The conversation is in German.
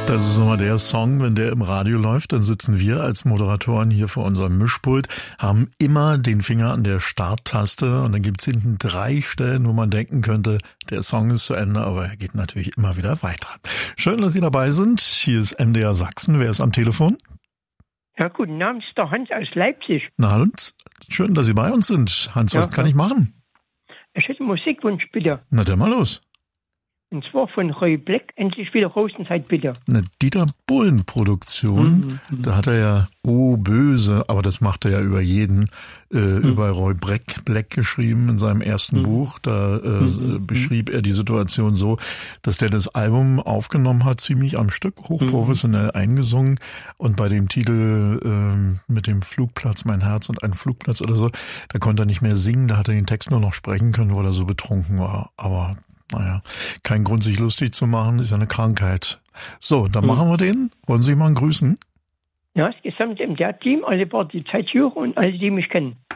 Das ist immer der Song, wenn der im Radio läuft, dann sitzen wir als Moderatoren hier vor unserem Mischpult, haben immer den Finger an der Starttaste und dann gibt's hinten 3 Stellen, wo man denken könnte, der Song ist zu Ende, aber er geht natürlich immer wieder weiter. Schön, dass Sie dabei sind. Hier ist MDR Sachsen. Wer ist am Telefon? Ja, guten Abend, ist der Hans aus Leipzig. Na, Hans, schön, dass Sie bei uns sind. Hans, was kann ich machen? Ich hätte einen Musikwunsch, bitte. Na, dann mal los. Und zwar von Roy Black, endlich wieder Rosenzeit, bitte. Eine Dieter Bohlen-Produktion. Da hat er ja Oh Böse, aber das macht er ja über jeden, über Roy Black geschrieben in seinem ersten Buch. Da beschrieb er die Situation so, dass der das Album aufgenommen hat, ziemlich am Stück, hochprofessionell eingesungen. Und bei dem Titel mit dem Flugplatz, mein Herz und ein Flugplatz oder so, da konnte er nicht mehr singen, da hat er den Text nur noch sprechen können, weil er so betrunken war. Aber naja, kein Grund, sich lustig zu machen, ist ja eine Krankheit. So, dann machen wir den. Wollen Sie mal grüßen? Ja, das gesamte MDR-Team, alle Party Zeithörer und alle, die mich kennen.